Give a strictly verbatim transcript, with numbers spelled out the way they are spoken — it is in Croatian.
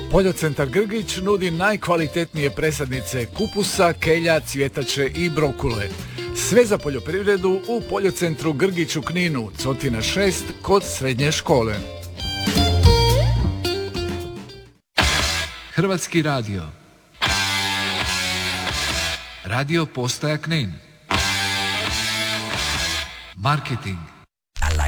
Poljocentar Grgić nudi najkvalitetnije presadnice kupusa, kelja, cvjetače i brokule. Sve za poljoprivredu u Poljocentru Grgić u Kninu, Cotina šest, kod srednje škole. Hrvatski radio. Radio postaja Knin. Marketing.